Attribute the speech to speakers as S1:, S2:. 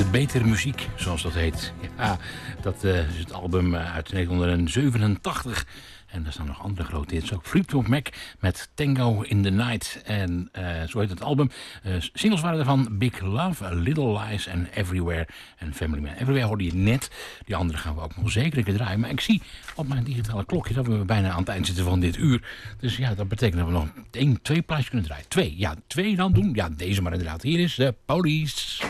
S1: Betere muziek, zoals dat heet. Ja, dat is het album uit 1987. En er staan nog andere grote hits. Ook Fleetwood Mac met Tango in the Night. En zo heet het album. Singles waren ervan Big Love, Little Lies en Everywhere. En Family Man. Everywhere hoorde je net. Die andere gaan we ook nog zeker een keer draaien. Maar ik zie op mijn digitale klokje dat we bijna aan het eind zitten van dit uur. Dus ja, dat betekent dat we nog 2 plaatjes kunnen draaien. 2 dan doen. Ja, deze maar inderdaad. Hier is de Police.